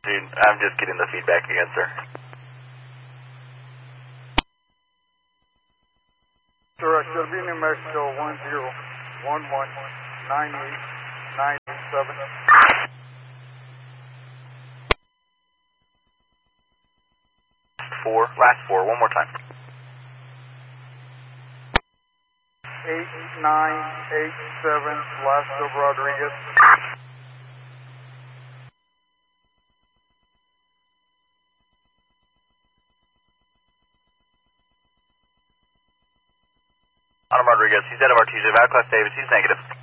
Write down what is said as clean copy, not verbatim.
I'm just getting the feedback again, sir. Sir, I should be New Mexico 10119897. 4, last 4, one more time. 8987, Velasco Rodriguez. Adam Rodriguez, he's out of Artesia, Valley Class Davis, he's negative.